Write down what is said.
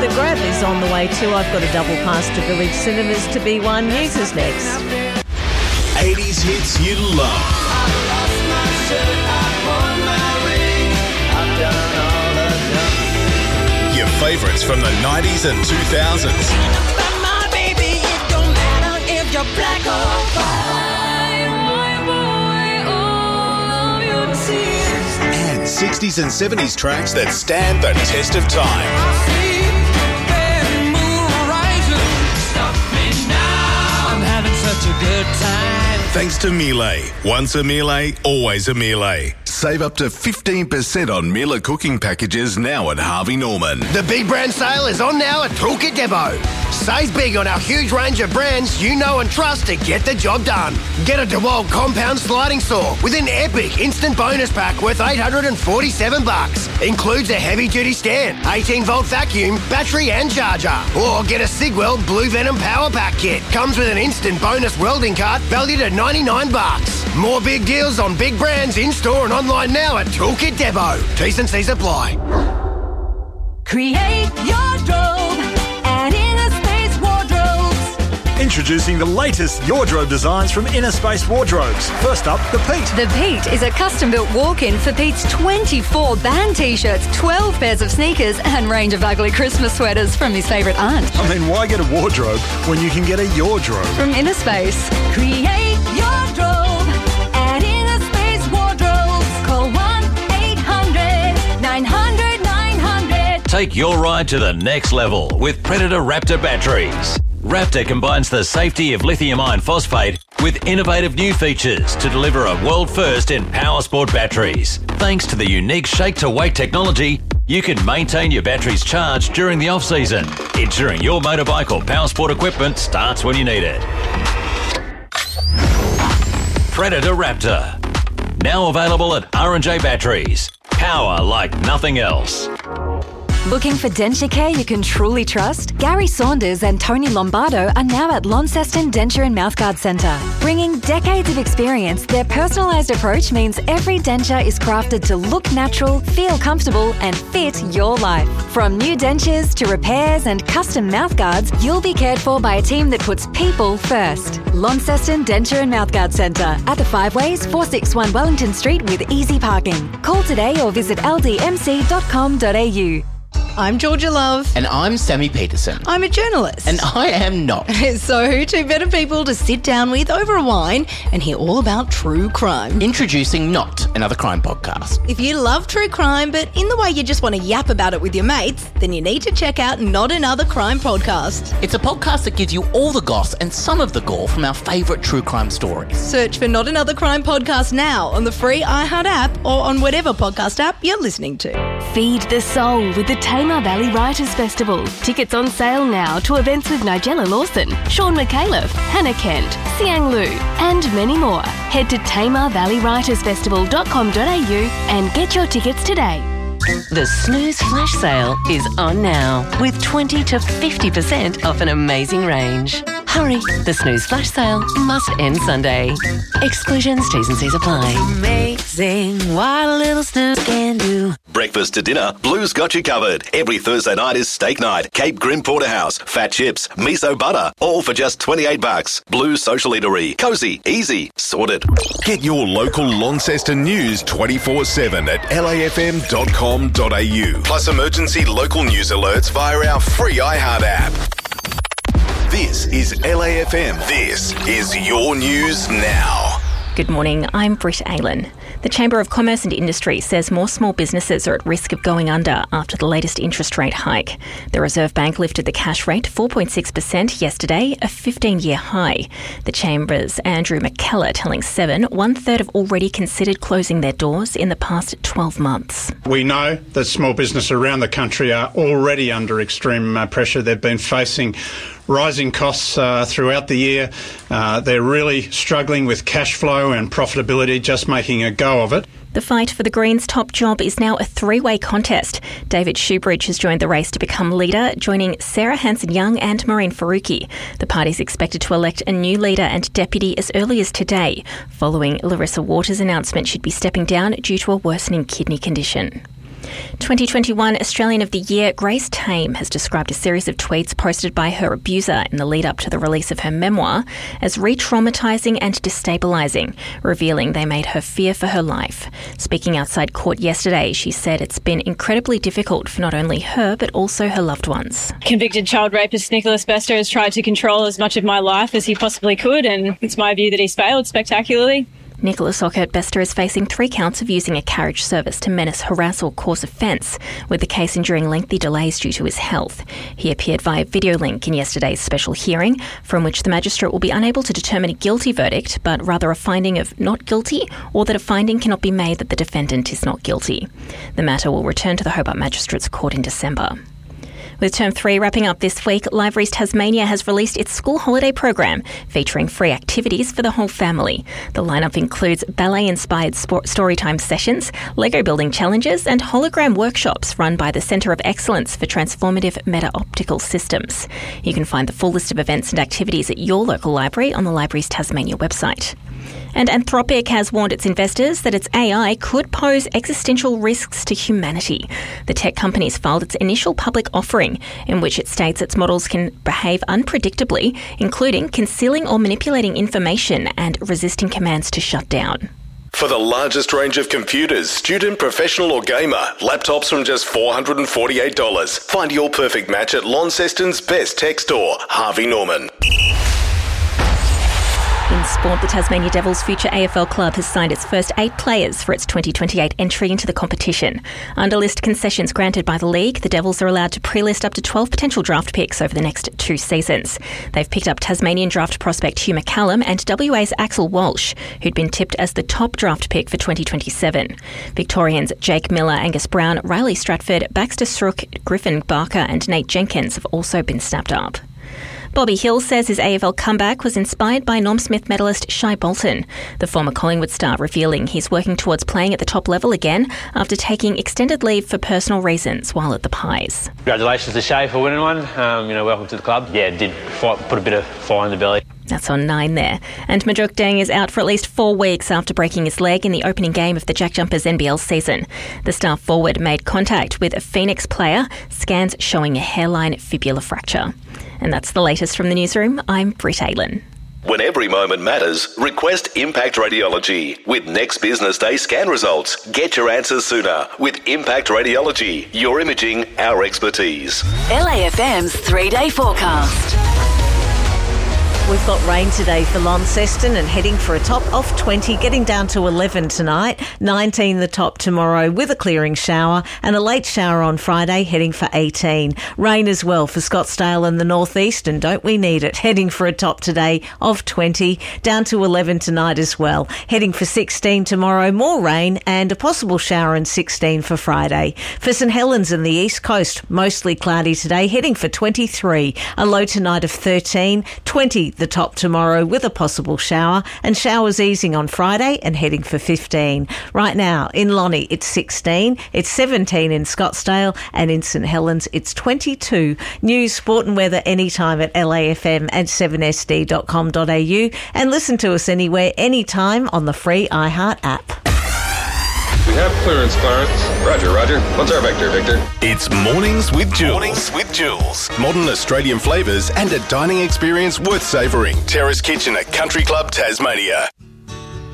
Grab is on the way too. I've got a double pass to Village Cinemas to B1. News is next. 80s hits you love. Your favourites from the 90s and 2000s. And 60s and 70s tracks that stand the test of time. I'm having such a good time. Thanks to Miele. Once a Miele, always a Miele. Save up to 15% on Miele cooking packages now at Harvey Norman. The big brand sale is on now at Toolkit Depot. Save big on our huge range of brands you know and trust to get the job done. Get a DeWalt compound sliding saw with an epic instant bonus pack worth $847. Includes a heavy-duty stand, 18-volt vacuum, battery and charger. Or get a Sigweld Blue Venom Power Pack kit. Comes with an instant bonus welding cart valued at $99. More big deals on big brands in-store and online now at Toolkit Depot. T's and C's apply. Create your drobe at Inner Space Wardrobes. Introducing the latest wardrobe designs from Inner Space Wardrobes. First up, the Pete. The Pete is a custom-built walk-in for Pete's 24 band T-shirts, 12 pairs of sneakers and range of ugly Christmas sweaters from his favourite aunt. I mean, why get a wardrobe when you can get a wardrobe? From Inner Space. Create your drobe at Inner Space Wardrobes. Call 1-800-900-900. Take your ride to the next level with Predator Raptor batteries. Raptor combines the safety of lithium iron phosphate with innovative new features to deliver a world first in power sport batteries. Thanks to the unique shake-to-weight technology, you can maintain your batteries charged during the off-season, ensuring your motorbike or power sport equipment starts when you need it. Predator Raptor. Now available at R&J Batteries. Power like nothing else. Looking for denture care you can truly trust? Gary Saunders and Tony Lombardo are now at Launceston Denture and Mouthguard Centre. Bringing decades of experience, their personalised approach means every denture is crafted to look natural, feel comfortable and fit your life. From new dentures to repairs and custom mouthguards, you'll be cared for by a team that puts people first. Launceston Denture and Mouthguard Centre at the Five Ways, 461 Wellington Street with easy parking. Call today or visit ldmc.com.au. I'm Georgia Love. And I'm Sammy Peterson. I'm a journalist. And I am not. So, two better people to sit down with over a wine and hear all about true crime. Introducing Not, another crime podcast. If you love true crime, but in the way you just want to yap about it with your mates, then you need to check out Not Another Crime podcast. It's a podcast that gives you all the goss and some of the gore from our favourite true crime stories. Search for Not Another Crime podcast now on the free iHeart app or on whatever podcast app you're listening to. Feed the soul with the Tamar Valley Writers Festival. Tickets on sale now to events with Nigella Lawson, Sean McAuliffe, Hannah Kent, Siang Lu, and many more. Head to tamarvalleywritersfestival.com.au and get your tickets today. The Snooze Flash Sale is on now with 20 to 50% off an amazing range. Hurry, the Snooze Flash Sale must end Sunday. Exclusions, T's and C's apply. Amazing what a little snooze can do. Breakfast to dinner, Blue's got you covered. Every Thursday night is steak night. Cape Grim Porterhouse, fat chips, miso butter, all for just $28. Blue's Social Eatery. Cozy, easy, sorted. Get your local Launceston news 24/7 at lafm.com.au. Plus emergency local news alerts via our free iHeart app. This is LAFM. This is your news now. Good morning, I'm Britt Aylan. The Chamber of Commerce and Industry says more small businesses are at risk of going under after the latest interest rate hike. The Reserve Bank lifted the cash rate 4.6% yesterday, a 15-year high. The Chamber's Andrew McKellar telling Seven, 1/3 have already considered closing their doors in the past 12 months. We know that small business around the country are already under extreme pressure. They've been facing rising costs throughout the year. They're really struggling with cash flow and profitability, just making a go of it. The fight for the Greens' top job is now a three-way contest. David Shoebridge has joined the race to become leader, joining Sarah Hanson-Young and Maureen Faruqi. The party's expected to elect a new leader and deputy as early as today, following Larissa Waters' announcement she'd be stepping down due to a worsening kidney condition. 2021 Australian of the Year Grace Tame has described a series of tweets posted by her abuser in the lead up to the release of her memoir as re-traumatising and destabilising, revealing they made her fear for her life. Speaking outside court yesterday, she said it's been incredibly difficult for not only her but also her loved ones. Convicted child rapist Nicholas Bester has tried to control as much of my life as he possibly could, and it's my view that he's failed spectacularly. Nicholas Ockert-Bester is facing 3 counts of using a carriage service to menace, harass or cause offence, with the case enduring lengthy delays due to his health. He appeared via video link in yesterday's special hearing, from which the magistrate will be unable to determine a guilty verdict, but rather a finding of not guilty, or that a finding cannot be made that the defendant is not guilty. The matter will return to the Hobart Magistrates Court in December. With Term 3 wrapping up this week, Libraries Tasmania has released its school holiday program, featuring free activities for the whole family. The lineup includes ballet-inspired storytime sessions, Lego building challenges and hologram workshops run by the Centre of Excellence for Transformative Meta-Optical Systems. You can find the full list of events and activities at your local library on the Libraries Tasmania website. And Anthropic has warned its investors that its AI could pose existential risks to humanity. The tech company's filed its initial public offering, in which it states its models can behave unpredictably, including concealing or manipulating information and resisting commands to shut down. For the largest range of computers, student, professional or gamer, laptops from just $448. Find your perfect match at Launceston's best tech store, Harvey Norman. In sport, the Tasmania Devils future AFL club has signed its first 8 players for its 2028 entry into the competition. Under list concessions granted by the league, the Devils are allowed to pre-list up to 12 potential draft picks over the next 2 seasons. They've picked up Tasmanian draft prospect Hugh McCallum and WA's Axel Walsh, who'd been tipped as the top draft pick for 2027. Victorians Jake Miller, Angus Brown, Riley Stratford, Baxter Srook, Griffin Barker and Nate Jenkins have also been snapped up. Bobby Hill says his AFL comeback was inspired by Norm Smith medalist Shai Bolton, the former Collingwood star revealing he's working towards playing at the top level again after taking extended leave for personal reasons while at the Pies. Congratulations to Shai for winning one. Welcome to the club. Yeah, did put a bit of fire in the belly. That's on 9 there. And Majok Deng is out for at least 4 weeks after breaking his leg in the opening game of the Jack Jumpers NBL season. The star forward made contact with a Phoenix player, scans showing a hairline fibula fracture. And that's the latest from the newsroom. I'm Britt Aylan. When every moment matters, request Impact Radiology. With next business day scan results, get your answers sooner. With Impact Radiology, your imaging, our expertise. LAFM's 3-day forecast. We've got rain today for Launceston and heading for a top of 20, getting down to 11 tonight, 19 the top tomorrow with a clearing shower and a late shower on Friday, heading for 18. Rain as well for Scottsdale and the northeast, and don't we need it, heading for a top today of 20, down to 11 tonight as well, heading for 16 tomorrow, more rain and a possible shower and 16 for Friday. For St Helens and the east coast, mostly cloudy today, heading for 23, a low tonight of 13, 20 the top tomorrow with a possible shower, and showers easing on Friday and heading for 15. Right now in Lonnie it's 16, it's 17 in Scottsdale, and in St Helens it's 22. News, sport and weather anytime at LAFM and 7sd.com.au, and listen to us anywhere, anytime on the free iHeart app. We have clearance, Clarence. Roger. What's our vector, Victor? It's Mornings with Jules. Modern Australian flavours and a dining experience worth savouring. Terrace Kitchen at Country Club Tasmania.